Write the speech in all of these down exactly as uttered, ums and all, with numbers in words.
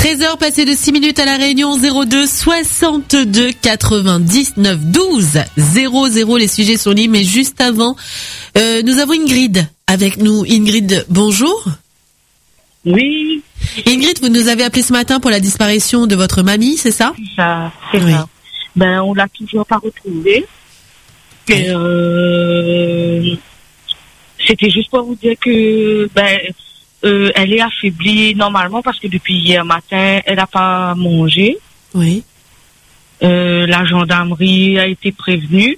treize heures passées de six minutes à la Réunion. Zéro deux soixante-deux quatre-vingt-dix-neuf douze zéro zéro. Les sujets sont libres, mais juste avant, euh, nous avons Ingrid avec nous. Ingrid, bonjour. Oui. Ingrid, vous nous avez appelé ce matin pour la disparition de votre mamie, c'est ça? C'est ça, c'est oui. ça. Ben, on l'a toujours pas retrouvée. Et euh, c'était juste pour vous dire que ben euh, elle est affaiblie normalement parce que depuis hier matin elle n'a pas mangé. Oui. Euh, la gendarmerie a été prévenue.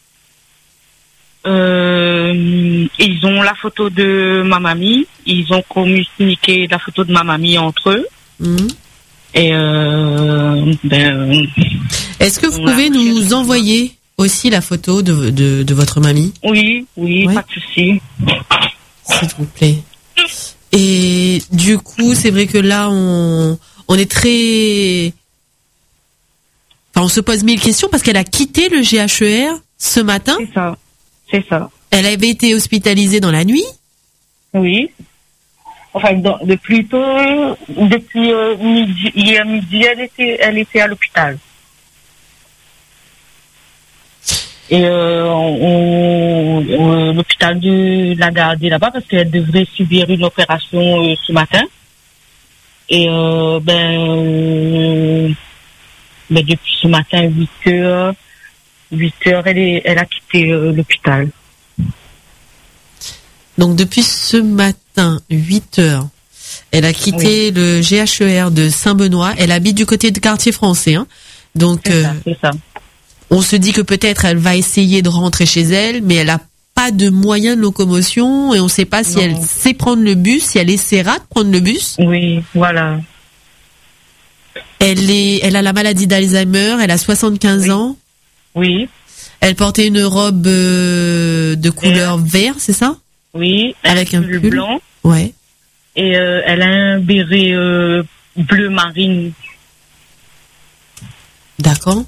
Euh, ils ont la photo de ma mamie. Ils ont communiqué la photo de ma mamie entre eux. Mmh. Et euh, ben. Est-ce que vous pouvez nous envoyer aussi la photo de, de, de votre mamie? Oui, oui, ouais. Pas de souci. S'il vous plaît. Et du coup, c'est vrai que là, on, on est très... Enfin, on se pose mille questions parce qu'elle a quitté le G H E R ce matin. C'est ça, c'est ça. Elle avait été hospitalisée dans la nuit. Oui. Enfin, dans, de plutôt, depuis euh, midi, hier midi, elle était, elle était à l'hôpital. Et euh, on, on, l'hôpital de l'a gardée là-bas parce qu'elle devrait subir une opération euh, ce matin. Et euh, ben, euh, ben, depuis ce matin, huit heures, huit heures, elle, est, elle a quitté euh, l'hôpital. Donc depuis ce matin, huit heures, elle a quitté oui. le G H E R de Saint-Benoît. Elle habite du côté de quartier français. Hein. Donc c'est ça, c'est ça. On se dit que peut-être elle va essayer de rentrer chez elle, mais elle a pas de moyens de locomotion et on ne sait pas si non. elle sait prendre le bus, si elle essaiera de prendre le bus. Oui, voilà. Elle est, elle a la maladie d'Alzheimer, elle a soixante-quinze oui. ans. Oui. Elle portait une robe euh, de couleur vert, vert c'est ça? Oui. Avec un pull, pull blanc. Ouais. Et euh, elle a un béret euh, bleu marine. D'accord.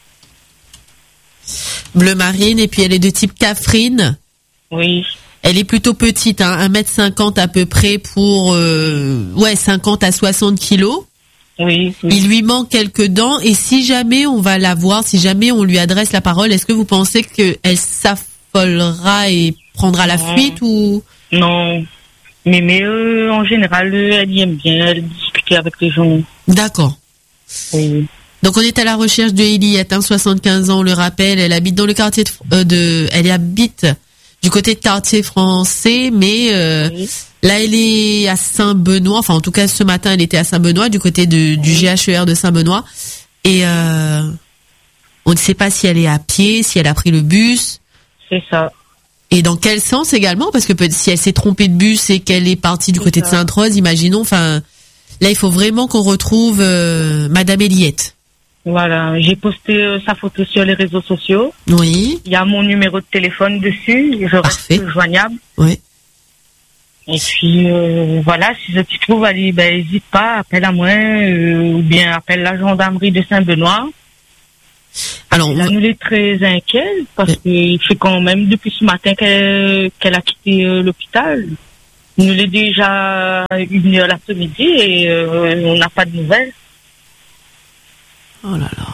Bleu marine, et puis elle est de type Catherine. Oui. Elle est plutôt petite, hein, un mètre cinquante à peu près pour euh, ouais, cinquante à soixante kilos. Oui, oui. Il lui manque quelques dents, et si jamais on va la voir, si jamais on lui adresse la parole, est-ce que vous pensez qu'elle s'affolera et prendra la non. fuite ou? Non. Mais, mais euh, en général, elle aime bien, elle discute avec les gens. D'accord. Oui. Donc on est à la recherche de Eliette, hein, soixante-quinze ans, on le rappelle, elle habite dans le quartier de, euh, de elle habite du côté de quartier français, mais euh, oui. là elle est à Saint-Benoît, enfin en tout cas ce matin elle était à Saint-Benoît, du côté de, du G H E R de Saint-Benoît, et euh, on ne sait pas si elle est à pied, si elle a pris le bus. C'est ça. Et dans quel sens également, parce que peut- si elle s'est trompée de bus et qu'elle est partie du C'est côté ça. de Sainte-Rose, imaginons, enfin là il faut vraiment qu'on retrouve euh, Madame Eliette. Voilà, j'ai posté euh, sa photo sur les réseaux sociaux. Oui. Il y a mon numéro de téléphone dessus, je Parfait. reste joignable. Oui. Et puis euh, voilà, si je t'y trouve, allez, ben n'hésite pas, appelle à moi, euh, ou bien appelle la gendarmerie de Saint-Benoît. Alors, là, nous est très inquiets parce oui. qu'il fait quand même depuis ce matin qu'elle, qu'elle a quitté euh, l'hôpital. Nous l'est déjà une heure l'après-midi et euh, on n'a pas de nouvelles. Oh là là.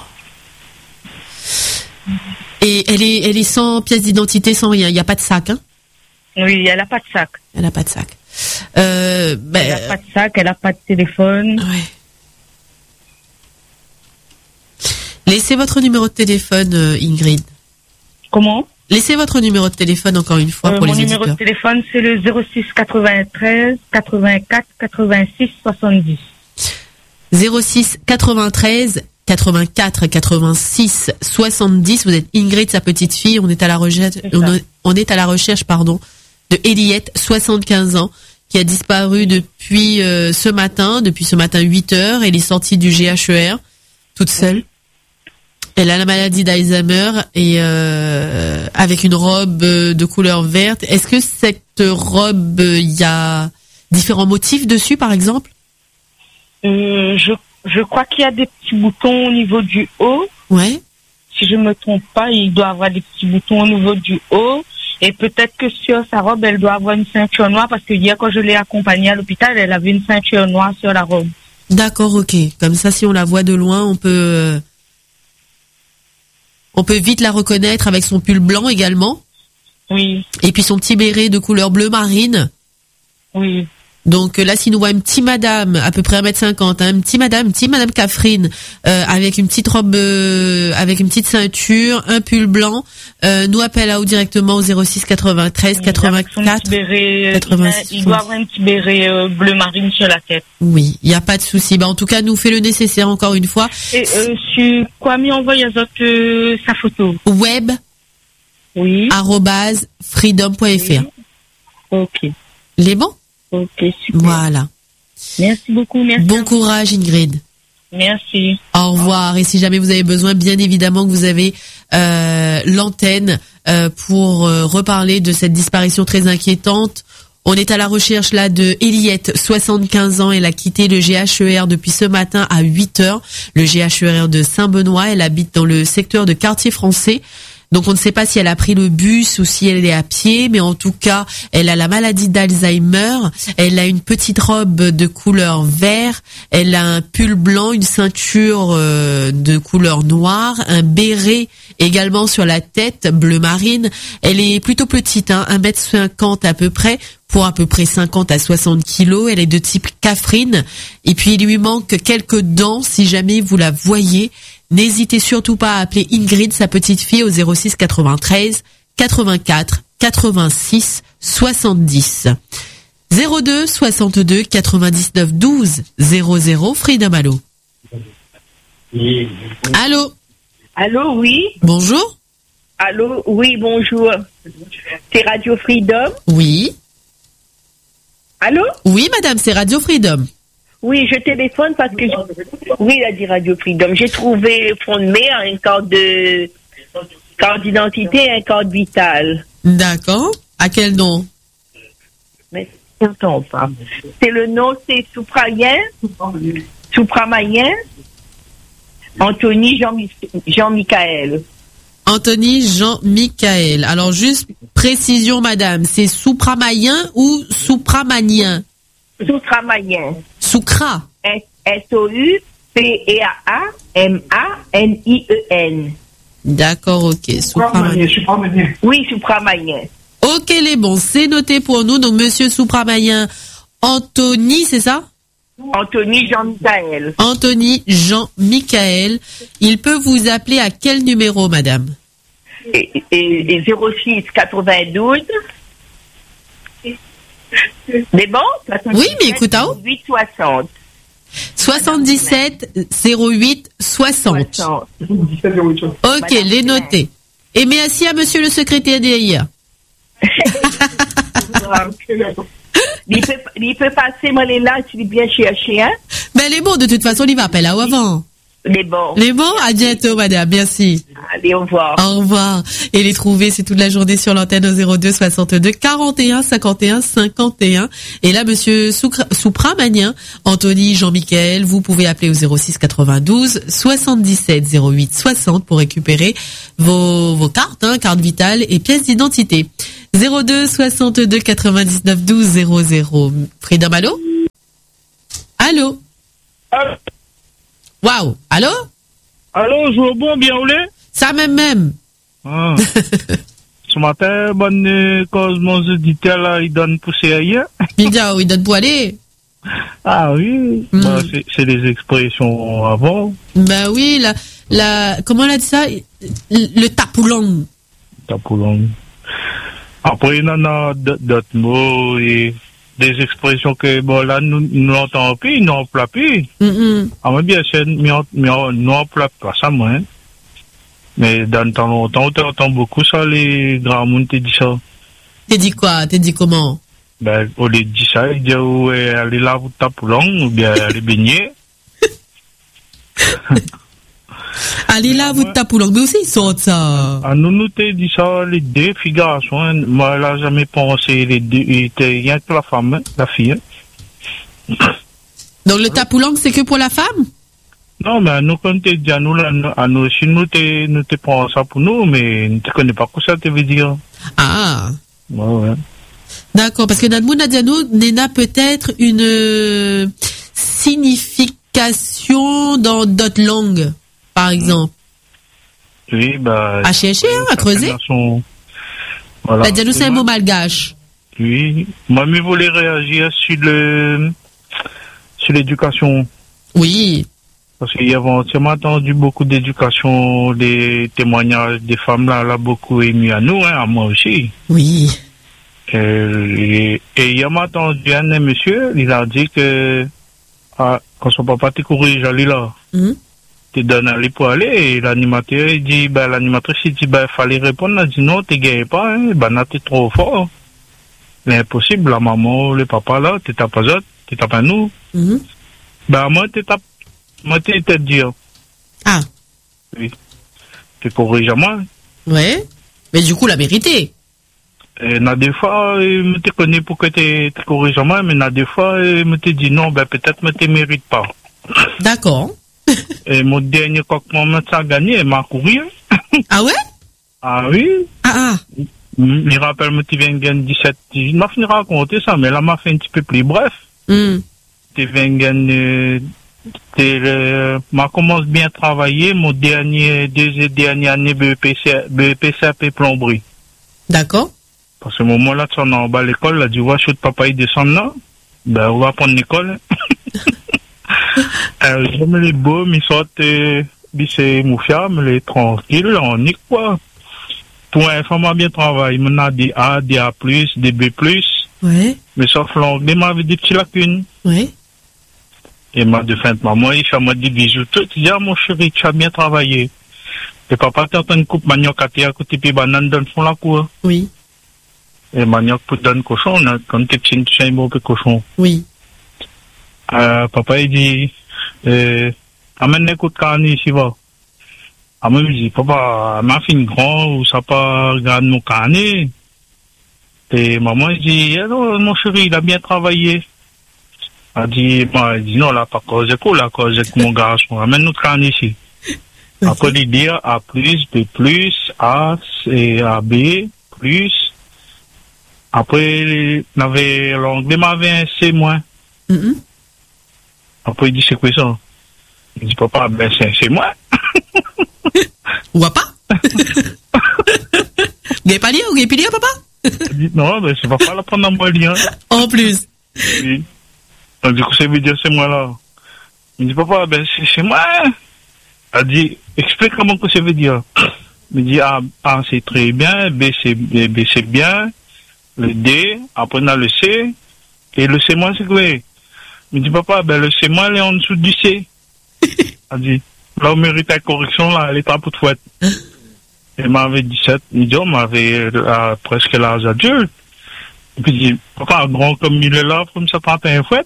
Et elle est, elle est sans pièce d'identité, sans rien. Il n'y a pas de sac, hein? Oui, elle n'a pas de sac. Elle n'a pas de sac. Euh, ben, elle n'a pas de sac, elle n'a pas de téléphone. Ouais. Laissez votre numéro de téléphone, euh, Ingrid. Comment? Laissez votre numéro de téléphone encore une fois euh, pour les auditeurs. Mon numéro de téléphone, c'est le zéro six quatre-vingt-treize quatre-vingt-quatre quatre-vingt-six soixante-dix. zéro six quatre-vingt-treize quatre-vingt-quatre quatre-vingt-six soixante-dix. Vous êtes Ingrid, sa petite fille. On est à la recherche, on, on est à la recherche, pardon, de Eliette, soixante-quinze ans, qui a disparu depuis euh, ce matin, depuis ce matin huit heures. Elle est sortie du G H E R toute seule. Oui. Elle a la maladie d'Alzheimer et euh, avec une robe de couleur verte. Est-ce que cette robe, il y a différents motifs dessus, par exemple? euh, je, je crois qu'il y a des petits boutons au niveau du haut. Ouais. Si je me trompe pas, il doit avoir des petits boutons au niveau du haut. Et peut-être que sur sa robe, elle doit avoir une ceinture noire parce que hier, quand je l'ai accompagnée à l'hôpital, elle avait une ceinture noire sur la robe. D'accord, ok. Comme ça, si on la voit de loin, on peut, euh, on peut vite la reconnaître avec son pull blanc également. Oui. Et puis son petit béret de couleur bleu marine. Oui. Donc là, si nous voit une petite madame, à peu près un mètre cinquante, hein, une petite madame, une petite madame Catherine, euh, avec une petite robe, euh, avec une petite ceinture, un pull blanc, euh, nous appelle à ou directement au zéro six quatre-vingt-treize quatre-vingt-quatre. Béret, quatre-vingt-six, il doit avoir un petit béret euh, bleu marine sur la tête. Oui, il n'y a pas de souci. Bah, en tout cas, nous fait le nécessaire encore une fois. Et euh, sur quoi m'y envoie euh, sa photo? Web. Oui. arobase freedom point f r. Oui. Ok. Les bons? Ok, super. Voilà. Merci beaucoup, merci. Bon courage, Ingrid. Merci. Au revoir. Et si jamais vous avez besoin, bien évidemment que vous avez euh, l'antenne euh, pour euh, reparler de cette disparition très inquiétante. On est à la recherche là de Eliette, soixante-quinze ans. Elle a quitté le G H E R depuis ce matin à huit heures. Le G H E R de Saint-Benoît. Elle habite dans le secteur de Quartier Français. Donc on ne sait pas si elle a pris le bus ou si elle est à pied, mais en tout cas, elle a la maladie d'Alzheimer, elle a une petite robe de couleur vert, elle a un pull blanc, une ceinture euh, de couleur noire, un béret également sur la tête, bleu marine. Elle est plutôt petite, hein, un mètre cinquante à peu près, pour à peu près cinquante à soixante kilos. Elle est de type Catherine. Et puis il lui manque quelques dents si jamais vous la voyez. N'hésitez surtout pas à appeler Ingrid, sa petite fille, au zéro six quatre-vingt-treize quatre-vingt-quatre quatre-vingt-six soixante-dix. zéro deux soixante-deux quatre-vingt-dix-neuf douze zéro zéro. Freedom, allô. Allô. Allô, oui. Bonjour. Allô, oui, bonjour. C'est Radio Freedom. Oui. Allô. Oui, madame, c'est Radio Freedom. Oui, je téléphone parce que... Oui, il a dit Radio Freedom. J'ai trouvé fond de main un carte de... carte d'identité et un carte vitale. D'accord. À quel nom? Mais je n'entends pas. C'est le nom, c'est Souprayen. Soupramayen. Anthony Jean, Jean-Michael. Anthony Jean-Michael. Alors, juste précision, madame. C'est Soupramayen ou Soupramanien? Soupramayen. Soukra. S O U P R A M A N I E N. D'accord, ok. Soupramanien. Oui, Soupramayen. Ok, les bons, c'est noté pour nous. Donc, monsieur Soupramayen, Anthony, c'est ça? Anthony Jean-Michael. Anthony Jean-Michael. Il peut vous appeler à quel numéro, madame? Et, et, et zéro six quatre-vingt-douze. Mais bon? Oui, mais écoute, hein? huit soixante. soixante-dix-sept zéro huit soixante. Ok, les notés. Et merci à monsieur le secrétaire d'I A. Il peut, il peut passer, moi, les là, tu es bien cherché, hein? Ben, les bons, de toute façon, il va appeler là ou avant. Les bons. Les bons, à bientôt, madame. Merci. Allez, au revoir. Au revoir. Et les trouver, c'est toute la journée sur l'antenne au zéro deux soixante-deux quarante et un cinquante et un cinquante et un. Et là, monsieur Soupramanien, Anthony Jean-Michael, vous pouvez appeler au zéro six quatre-vingt-douze soixante-dix-sept zéro huit soixante pour récupérer vos, vos cartes, hein, cartes vitales et pièces d'identité. zéro deux soixante-deux quatre-vingt-dix-neuf douze zéro zéro. Freedom, allô? Allô? Allô? Waouh! Allô? Allô, jour bon, bien roulé? Ça même même. Ah. Ce matin, bonne euh, cause, mon auditeur là, il donne pousser ailleurs. Il dit, oh, il donne pour aller. Ah oui, Mm. bah, c'est, c'est des expressions avant. Ben oui, la, la, comment on a dit ça? Le tapoulong. Tapoulong. Après, il y en a d'autres mots et des expressions que, bon, là, nous, nous l'entendons plus, nous n'emploient plus. Mm-mm. Ah, mais bien sûr, nous n'emploient pas ça, moi, hein. Mais dans le temps longtemps, tu entends beaucoup ça, les grands monde te dit ça. T'es dit quoi? T'es dit comment? Ben, au lieu de dire ça, il dit, ouais, allez là, vous tapez long, ou bien allez baigner. Allez là, vous tapoulong. Mais aussi, ils sortent ça. Ah, nous, nous te dit ça, les deux filles garçons, hein. Moi, là, jamais pensé, les deux, il était rien que la femme, hein, la fille, hein. Donc, le tapoulong, c'est que pour la femme? Non, mais nous, quand tu dis à nous, là, à nous, si nous te, nous te prends ça pour nous, mais nous te connais pas quoi ça te veut dire. Ah. Ouais, ouais. D'accord, parce que dans le monde, Nadiano, Nena peut-être une euh, signification l'éducation dans d'autres langues, par exemple. Oui, bah. À chercher, hein, à creuser. Sont... Voilà. Bah, dis-nous, c'est un mot malgache. Oui. Moi, je voulais réagir sur le, sur l'éducation. Oui. Parce qu'il y avait entièrement entendu beaucoup d'éducation, des témoignages des femmes là, là, beaucoup ému à nous, hein, à moi aussi. Oui. Euh, et, et il y a entendu un monsieur, il a dit que, ah, quand son papa te corrige, allez là. Mm. Tu donnes aller pour aller, et l'animateur, il dit, ben, l'animatrice, il dit, ben, fallait répondre, elle dit, non, tu gagnes pas, hein, ben, t'es trop fort. C'est impossible, la maman, le papa, là, tu tapes pas autres, tu tapes à nous. Mm-hmm. Ben, moi, tu tapes, moi, tu te dire. Ah. Oui. Tu corriges à moi. Ouais. Mais du coup, la vérité. Et, na, des fois, je me te connais pour que tu corriges à moi, mais na, des fois, je me te dis, non, ben, peut-être, je te mérite pas. D'accord. Et mon dernier coq, mon ça a gagné, il m'a couru. Ah ouais? Ah oui? Ah ah. Je rappelle, moi, tu viens de gagner dix-sept, je m'a fini de raconter ça, mais là, m'a fait un petit peu plus bref. Mm. Tu viens de gagner, euh, m'a commencé bien à travailler, mon dernier, deux dernières années, B E P C A P plomberie. D'accord. Parce que au moment là, tu es en bas à l'école, là, tu vois, je papa, il descend là, ben, on va prendre l'école. Euh, je me les beaux, mais sortent, euh, c'est moufia, mais les tranquilles, on est quoi. Pour un femme a bien travaillé, maintenant des A, des A plus, des B plus. Ouais. Mais sauf l'anglais m'avait des petites lacunes. Ouais. Et m'a de fin de maman, il fait moi des bisous. Tout, il dit, ah, mon chéri, tu as bien travaillé. Et papa, t'es en train de couper manioc à terre, à côté de banane dans le fond de la cour. Oui. Et manioc pour donner cochon, là, quand t'es petit, tu sais, un beau peu cochon. Oui. Euh, papa, il dit, euh, amène les coups de carne ici, va. Ah, moi, il dit, papa, ma fille grand, ou ça pas regarde nos carnes. Et maman, il dit, alors, mon chéri, il a bien travaillé. Elle dit, bah, il dit, non, là, pas cause de quoi, là, cause de mon garçon, amène notre carne ici. Okay. Après, il dit, A plus, B plus, A, et A, B, plus. Après, il avait, l'anglais m'avait un C moins. Mm-hmm. Après, il dit, c'est quoi ça? Il dit, papa, ben, c'est, c'est moi. Ou pas? Vous n'avez pas lire, vous n'avez pas lire, papa? Il dit, non, ben, c'est papa, là, prendre un moi lien. En plus. Oui. Donc, du coup, ça veut dire, c'est moi, là. Il dit, papa, ben, c'est, c'est moi. Elle dit, explique comment que ça veut dire. Il dit, A, A, c'est très bien, B, c'est, B, c'est bien, le D, après, on a le C, et le C, moi, c'est quoi? Il dit, papa, ben, le C, moi, elle est en dessous du C. Elle dit, là, on mérite la correction, là, elle est à bout de fouette. Elle m'avait dix-sept, il dit, on m'avait euh, presque l'âge adulte. Et puis, il dit, papa, grand comme il est là, comme ça, prend un fouette.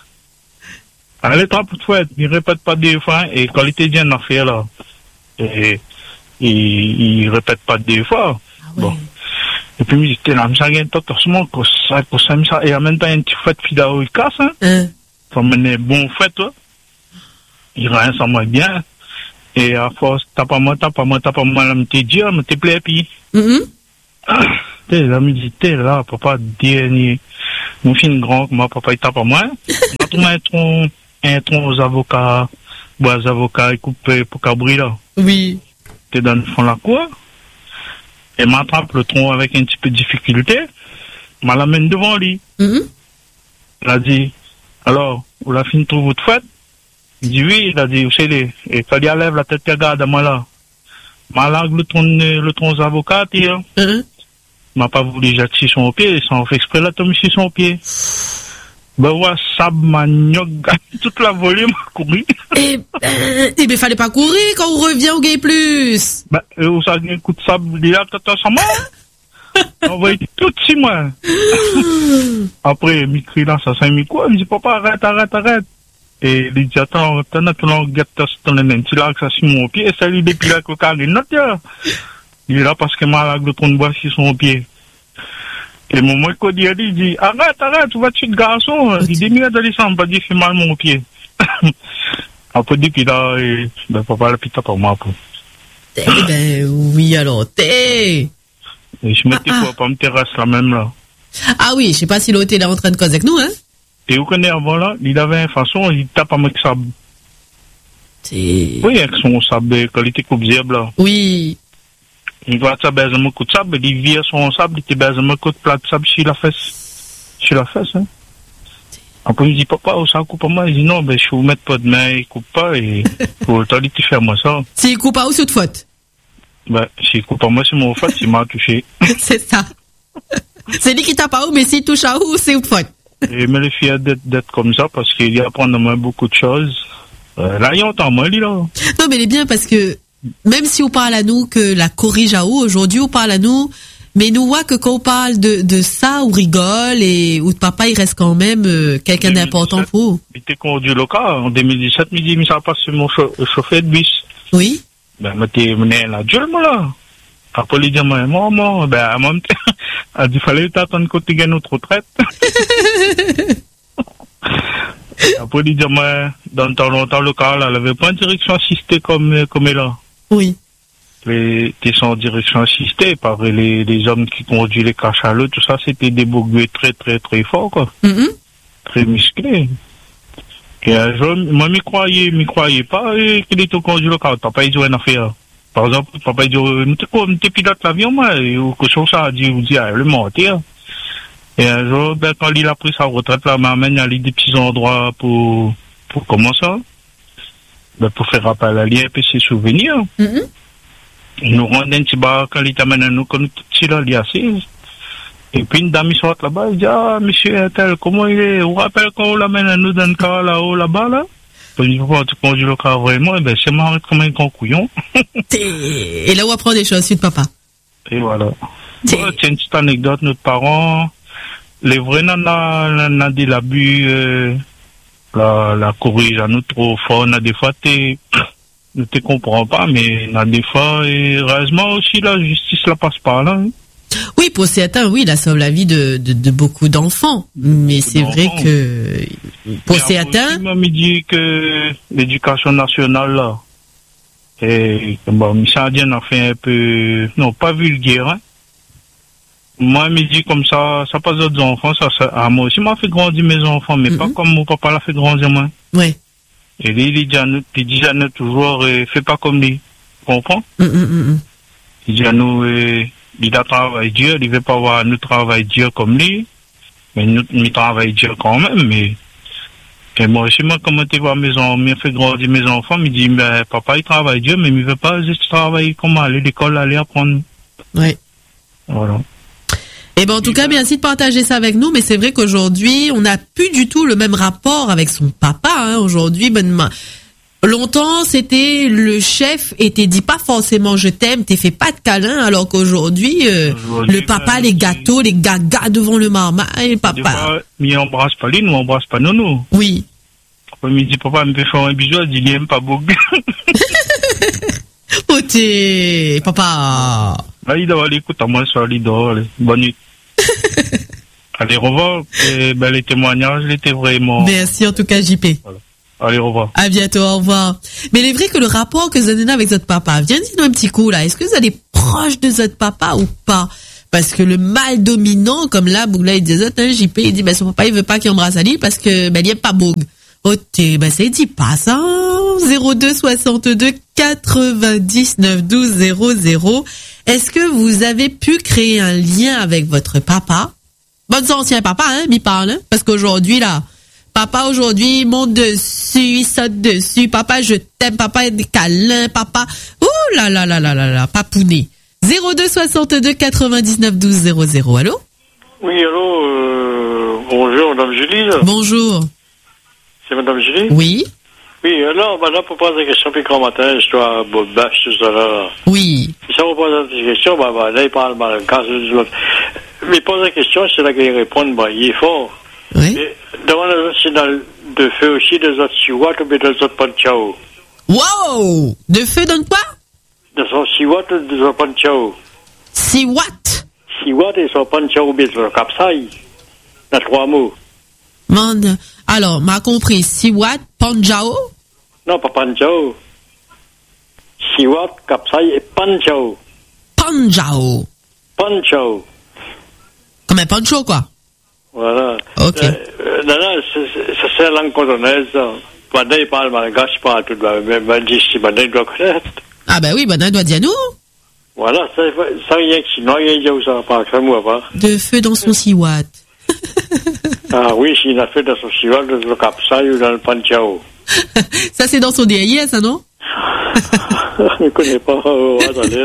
Elle est à bout de fouette, il répète pas deux fois, et quand il était bien affaire, là, et, il, il répète pas deux fois. Ah ouais. Bon. Et puis, il dit, t'es là, ça, il y a un tortement, que ça, que ça, ça, et en même temps, un petit fouette fidèle, il casse, hein. Hein. Ça menait bon fouette, toi. Il rien sans moi bien. Et à force, t'as pas moi, t'as pas moi, t'as pas moi, là, me t'es dit, me t'es plaît, puis. Mm-hmm. T'es là, me dit, t'es là, papa, dernier. Mon fils grand, moi, papa, il tape pas moi. On a trouvé un tronc, un tronc aux avocats, bon, aux avocats, ils coupent pour cabri, là. Oui. T'es dans le fond de la cour. Et m'attrape le tronc avec un petit peu de difficulté. M'a l'amène devant lui. Mm-hmm. Il a dit, alors, vous la fin trouve votre fête? Il dit oui, il a dit, vous savez, et quand il lève la tête, il regarde à moi là. Ma langue, le tronc, le tronc aux avocats, il mm-hmm. m'a pas voulu jeter sur son pied, sans fait exprès là, tomber sur son pied. Ben ouais, sable, manioc, toute la volée m'a couru. Eh ben, eh ben, fallait pas courir quand on revient au gay plus. Ben, où ça, un coup de sable, il a tata sans moi. On va être tout de suite, moi. Après, il crie là, ça s'est mis quoi? Il me dit, papa, arrête, arrête, arrête. Et il dit, attends, t'en as tout le monde, t'en as un petit lac, ça sur mon pied, et ça lui depuis là, que le carré, note, là. Il est là parce que ma lac de ton bois sur son pied. Et mon moi, quand il dit, il dit, arrête, arrête, tu vas tuer le garçon. Il dit, mieux d'aller sans, pas dire, fait mal mon pied. Après, depuis là, et, ben, papa, la pita pour moi, pour. Eh ben, oui, alors, t'es. Et je mettais ah, quoi, pas me terrasse là même là. Ah oui, je sais pas si l'autre est là en train de causer avec nous, hein. Et vous connaissez avant là, il avait une façon, il tape avec ça. C'est... Oui, avec son sable, quand il était coupe zèbre, là. Oui. Il va ça baise un coup de sable, il vire son sable, il te baise un coup de plat de sable sur la fesse. Sur la fesse, hein. Après, il me dit, papa, où ça coupe pas moi? Il dit, non, ben, je vous mettre pas de main, il coupe pas, et, pour le temps, il te fait moi ça. S'il coupe pas, où c'est de faute? Ben, s'il coupe pas moi, c'est mon faute, il m'a touché. C'est ça. C'est lui qui t'a pas où, mais s'il touche à où, c'est où de faute? Et me le fier d'être, d'être comme ça, parce qu'il apprend de moi beaucoup de choses. Euh, là, il entend moi, lui, là. Non, mais il est bien parce que, même si on parle à nous que la corrige à où, aujourd'hui, on parle à nous, mais nous voit que quand on parle de, de ça, on rigole et où de papa, il reste quand même euh, quelqu'un d'important pour vous. Il était conduit le cas, en deux mille dix-sept, il dit, mais ça passe sur mon chau- chauffeur de bus. Oui. Ben, mais t'es mené la gueule, moi, là. Après, il dit, moi, maman, ben, à moi, elle dit, fallait t'attendre quand tu gagnes notre retraite. Après, il dit, moi, dans le temps, longtemps, le cas, là, elle avait pas une direction assistée comme, comme elle a. Oui. Les, t'es sans direction assistée, par les, les hommes qui conduisent les cachalots, tout ça, c'était des bourgueux très, très, très forts, quoi. Mm-hmm. Très musclés. Et un jour, moi, m'y croyais, m'y croyais pas, et qu'il était conduit le car. Papa, il dit, une affaire. Par exemple, papa, il dit, mais t'es quoi, t'es pilote l'avion, moi, et ou que chose ça, il dit, vous dit, ah, le mentir. Et un jour, ben, quand il a pris sa retraite, là, m'amène à aller des petits endroits pour, pour comment ça? Ben, pour faire appel à lui, et puis ses souvenirs. Mm-hmm. Il nous rend un petit bar quand il t'amène à nous, quand nous, tout de suite, là, il est assis. Et puis, une dame, il sort là-bas, il dit, ah, monsieur, tel, comment il est? Vous vous rappelez quand on l'amène à nous dans le car là-haut, là-bas, là? Il dit, pourquoi tu conduis le car vraiment? Eh ben, c'est marrant comme un grand couillon. Et là, on apprend des choses sur de papa. Et voilà. Bon, c'est une petite anecdote, nos parents, les vrais nanas, n'a dit l'abus, euh, la, la corrige à nous trop fort, n'a des fois, t'es, ne te comprends pas, mais n'a des fois, et heureusement aussi, la justice la passe par là, hein. Oui, pour certains, oui, il sauve la vie de, de, de beaucoup d'enfants. Mais c'est d'enfants. vrai que, pour Mais certains. Aussi, moi, me dit que l'éducation nationale, là, et, bon, ça a fait un peu, non, pas vulgaire, hein. Moi, me dit comme ça, ça passe d'autres enfants, ça, ça, ah, moi aussi, m'a fait grandir mes enfants, mais mm-hmm. pas comme mon papa l'a fait grandir moi. Ouais. Et lui, il dit à nous, il dit à nous toujours, euh, fais pas comme lui. Tu comprends? Mm-hmm. Il dit à nous, euh, il a travaillé dur, il veut pas voir nous travailler dur comme lui, mais nous, nous travaillons dur quand même, mais, et moi aussi, moi, comment tu vois mes enfants, il fait grandir mes enfants, il dit, ben, papa, il travaille dur, mais il veut pas juste travailler comme aller à l'école, aller apprendre. Ouais. Voilà. Eh ben, en tout cas, merci de partager ça avec nous, mais c'est vrai qu'aujourd'hui, on n'a plus du tout le même rapport avec son papa, hein. Aujourd'hui, ben, longtemps, c'était le chef et t'es dit pas forcément je t'aime, t'es fait pas de câlin, alors qu'aujourd'hui, euh, le papa, ben, les gâteaux, les gagas devant le marmaille, papa. Des fois, il embrasse pas lui, nous embrasse pas nous, nous. Oui. Après, il dit, papa, me fait faire un bisou, il dit, il aime pas beaucoup. Oh, t'es, papa. Là, il doit aller, écoute, à moi, ça, il doit aller. Bonne nuit. Allez, au revoir. Et, ben, les témoignages, ils étaient vraiment. Merci, en tout cas, J P. Voilà. Allez, au revoir. À bientôt, au revoir. Mais il est vrai que le rapport que vous avez avec votre papa, viens dire-nous un petit coup, là. Est-ce que vous allez proche de votre papa ou pas? Parce que le mal dominant, comme là, Bougla, il disait, hein, J P, il dit, ben, son papa, il veut pas qu'il embrasse Ali parce que, ben, il aime pas Boug. Oh, t'es, ben, ça, il dit pas ça, zéro deux soixante-deux quatre-vingt-dix-neuf douze zéro zéro. Est-ce que vous avez pu créer un lien avec votre papa? Votre ancien papa, hein, m'y parle, hein? Parce qu'aujourd'hui, là, papa, aujourd'hui, il monte dessus, il saute dessus. Papa, je t'aime. Papa, il y a des câlins. Papa, ouh là là là là là là, papouné. zéro deux soixante-deux quatre-vingt-dix-neuf douze zéro zéro. Allô? Oui, allô, euh, bonjour, madame Julie. Là. Bonjour. C'est madame Julie? Oui. Oui, alors, madame, pour poser des questions, puis grand matin, je dois bâche tout ça là. Oui. Si on pose des questions, bah, bah, là, il parle mal, quand c'est l'autre. Mais poser des questions, c'est là qu'il répond, bah, il est fort. Oui. Et devant les autres, c'est dans le de feu aussi, des autres six watts, ou des autres panchao. Wow! De feu donne quoi? Des autres six watts, des autres panchao. six watts? six watts, et des autres panchao, ou des autres capsaï. Dans trois mots. Man, alors, m'a compris, six watts, panjao? Non, pas panchao. six watts, capsaï et panchao. Panjao. Panchao. Comme un pancho, quoi. Voilà. Ok. Euh, euh, non, non, c'est, c'est, c'est la langue cotonaise. Maintenant, il parle malgache, il parle tout de même. Mais d'ici, maintenant, il doit connaître. Ah ben oui, Bana doit dire nous. Voilà, ça, ça rien que sinon, rien que ça, pas que moi, pas. De feu dans son siwat. Ah oui, s'il a fait dans son siwat, dans le capsaï ou dans le panchao. Ça, c'est dans son D I S, ça, non? Je ne connais pas, euh, attendez.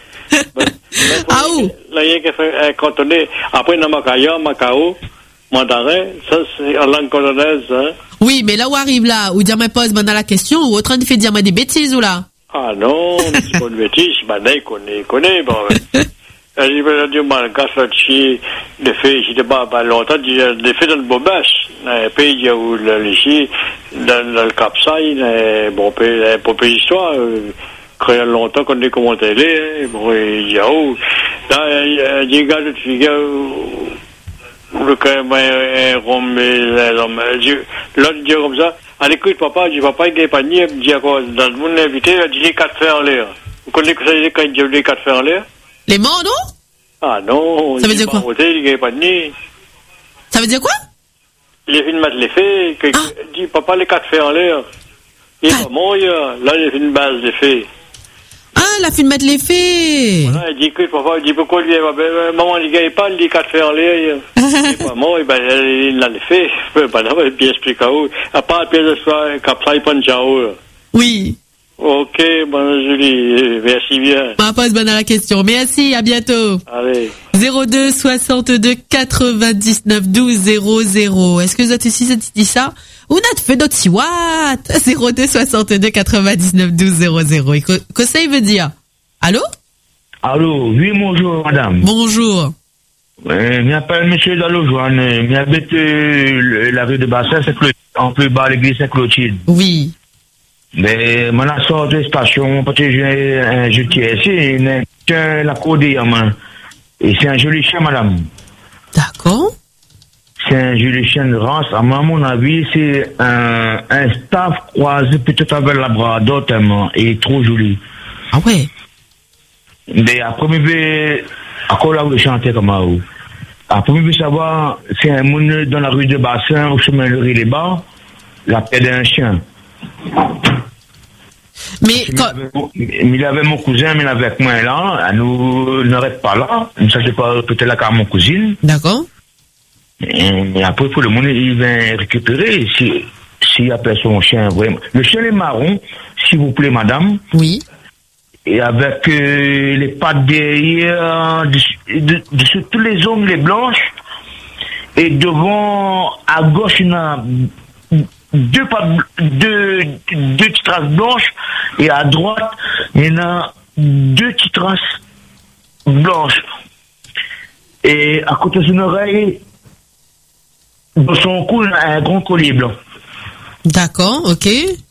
Ah où? Là, il y a qui fait un cantonais. Après, dans Macao, Macao, mandarin, ça, c'est en langue cantonaise, hein. Oui, mais là où arrive là, où dire me pose Bana la question, ou autre, il fait dire moi des bêtises, ou là? Ah non, c'est pas de bêtises, Bana, il connaît, il connaît, bon. Elle dit, ben, Dieu malgache, là, dessus, des faits, j'étais pas, pas longtemps, des faits dans le Bobache, dans le pays où, là, ici, dans, dans le Capsaï, bon, pays, pour pays histoire, quand il y a longtemps qu'on est commenté, bon, il y a où, là, il y a des gars de figure, le quand même, un rhum, l'autre dit comme ça, à l'écoute, papa, je dis, papa, il n'est pas ni, il dit, quoi, dans le monde invité, il dit les quatre fers en l'air. Vous connaissez que ça dit quand il dit les quatre fers en l'air? Les morts, non? Ah non, ça veut dire quoi? Il n'est pas ni. Ça veut dire quoi? Les films mettent les faits, il dit, papa, les quatre fers en l'air. Il est pas mort, là, il fait une base des faits. Ah, la film mettre les faits. Voilà, il dit que papa, il dit pourquoi lui, maman, il gagne pas, il dit quatre fers en l'air. Il est pas mort, ben, il a les faits. Ben, non, il explique à où. À part la pièce de soir, Capsaï Panchao. Oui. Ok, bonne Julie, merci bien. On pose bonne à la question. Merci, à bientôt. Allez. zéro deux soixante-deux quatre-vingt-dix-neuf douze zéro zéro. Est-ce que vous êtes ici, ça dit ça? Ou n'a fait d'autres siwat? zéro deux soixante-deux quatre-vingt-dix-neuf douze zéro zéro. Et que, que ça veut dire? Allô? Allô, oui, bonjour, madame. Bonjour. Euh, je m'appelle monsieur Dallojoine. J'habite euh, la rue de Bassin, c'est en plus bas l'église Saint-Clotilde. Oui. Mais mon sort de station, parce que j'ai un jeté ici, un chien, la codée en main. Et c'est un joli chien, madame. D'accord. C'est un joli chien de race. À mon avis, c'est un, un staff croisé peut-être avec le labrador tellement. Il est trop joli. Ah ouais? Mais après, je vais, à quoi là, vous chantez comme ça? Après, je veux savoir, c'est un monde dans la rue de Bassin, au chemin de Riz-les-Bas, la paix d'un chien. Mais quand... il avait mon cousin, mais il avait avec moi là, nous n'arrête pas là, ça c'est pas peut-être la carte mon cousine. D'accord. Et après pour le monde il vient récupérer si s'il appelle son chien vraiment. Le chien est marron, s'il vous plaît madame. Oui. Et avec euh, les pattes derrière, de, de, de, de tous les ongles blanches et devant à gauche il y a deux pattes, deux, deux petites traces blanches et à droite il y en a deux petites traces blanches et à côté de son oreille dans son cou il y a un grand collier blanc. D'accord, ok.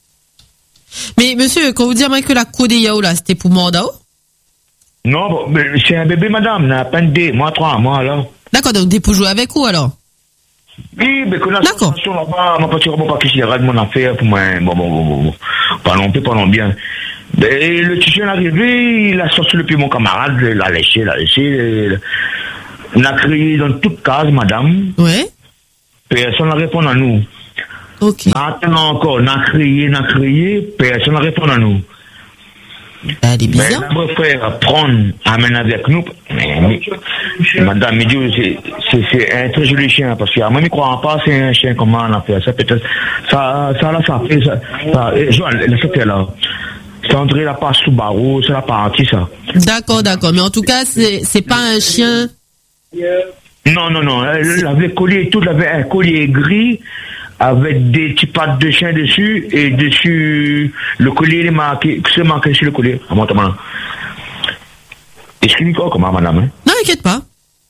Mais monsieur, quand vous dites que la code yao là, c'était pour Mordao? Non, c'est un bébé madame, n'a pas de moi trois mois là. D'accord, donc t'es pour jouer avec vous alors? Oui, mais que la situation là-bas, ma partie vraiment pas considérable mon affaire pour moi. Bon, bon, bon, bon, bon. Parlons peu, parlons bien. Mais le petit est arrivé, il a sorti le pied mon camarade, il l'a laissé, il l'a laissé. Il a crié dans toute case, madame. Ouais. Personne n'a répondu à nous. Ok. Maintenant encore, on a crié, on a crié, personne n'a répondu à nous. Ah, elle est bizarre. Mais notre frère prendre, amène avec nous. Mais, mais, madame, me dit, c'est, c'est un très joli chien, parce que moi, je ne crois pas, c'est un chien, comment on a fait ça, peut-être, ça, ça, là, ça fait, ça, ça, Joël, laissez là. C'est André, la passe sous barreau, c'est la partie, ça. D'accord, d'accord, mais en tout cas, c'est, c'est pas un chien. Non, non, non, elle avait collier, tout, elle avait un collier gris, avec des petits pattes de chien dessus, et dessus, le collier est marqué, c'est marqué sur le collier, à mon temps. Excusez-moi, comment, madame, hein? Non, inquiète pas.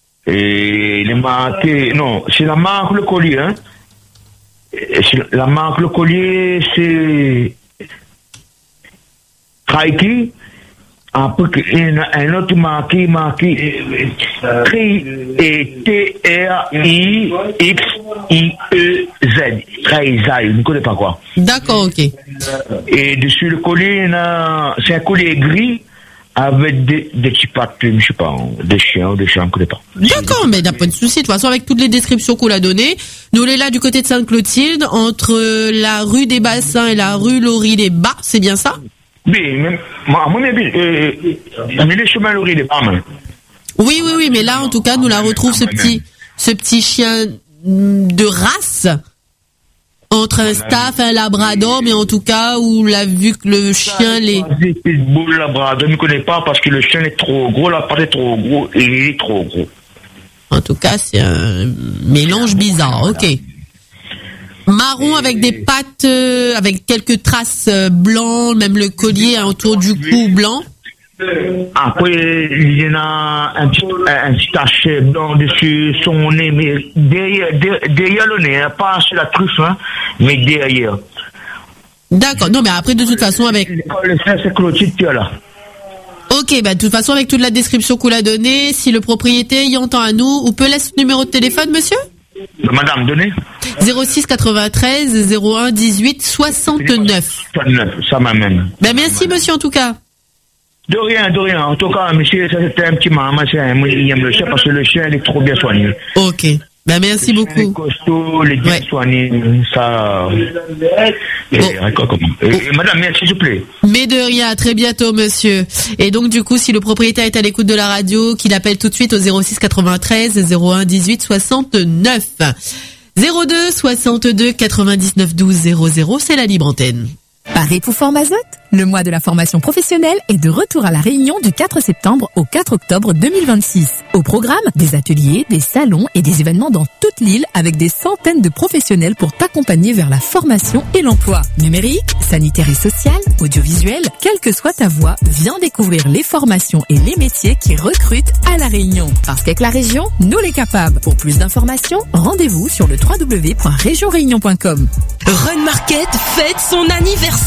Et il est marqué, non, c'est la marque, le collier, hein? Et c'est la marque, le collier, c'est Traiki. Après, il y a un autre marqué, marqué, T R I X I E Z. Traizai, je ne connais pas quoi. D'accord, ok. Et dessus le collier, c'est un collier gris, avec des, des petits pattes, je sais pas, des chiens ou des chiens, on ne connaît pas. D'accord, mais il n'y a pas de souci. De toute façon, avec toutes les descriptions qu'on a données, nous, on est là du côté de Sainte-Clotilde, entre la rue des Bassins et la rue Laurie-les-Bas, c'est bien ça? Oui, mais, à mon avis, euh, mais les chemins Laurie-les-Bas, mais. Oui, oui, oui, mais là, en tout cas, nous la retrouve ce petit, ce petit chien de race, entre un staff et un labrador, mais en tout cas, où l'a vu que le chien, les... Le labrador, je ne connais pas parce que le chien est trop gros, la patte est trop gros, et il est trop gros. En tout cas, c'est un mélange bizarre, ok. Marron avec des pattes, euh, avec quelques traces euh, blancs, même le collier autour du cou blanc. Après, il y en a un petit, un petit tache blanc dessus son nez, mais derrière, derrière le nez, hein, pas sur la truffe, hein, mais derrière. D'accord, non, mais après, de toute façon, avec... Le chien, c'est Clotilde, tu es là. Ok, bah, de toute façon, avec toute la description qu'on a donnée, si le propriétaire y entend à nous, on peut laisser le numéro de téléphone, monsieur? Madame, donnez. zéro six quatre-vingt-treize zéro un dix-huit soixante-neuf. Ça m'amène. Ben, merci, monsieur, en tout cas. De rien, de rien. En tout cas, monsieur, ça c'était un petit maman, il aime le chien parce que le chien, il est trop bien soigné. Ok. Ben, merci le beaucoup. Chien est costaud, il est bien ouais. soigné, ça. Et, oh. comment et, oh. Madame, merci, s'il vous plaît. Mais de rien, à très bientôt, monsieur. Et donc, du coup, si le propriétaire est à l'écoute de la radio, qu'il appelle tout de suite au zéro six quatre-vingt-treize zéro un dix-huit soixante-neuf. zéro deux soixante-deux quatre-vingt-dix-neuf douze zéro zéro, c'est la libre antenne. Paris pour Formazote, le mois de la formation professionnelle est de retour à La Réunion du quatre septembre au quatre octobre deux mille vingt-six. Au programme, des ateliers, des salons et des événements dans toute l'île avec des centaines de professionnels pour t'accompagner vers la formation et l'emploi. Numérique, sanitaire et social, audiovisuel, quelle que soit ta voie, viens découvrir les formations et les métiers qui recrutent à La Réunion. Parce qu'avec la région, nous les capables. Pour plus d'informations, rendez-vous sur le w w w point région réunion point com. Run Market fête son anniversaire.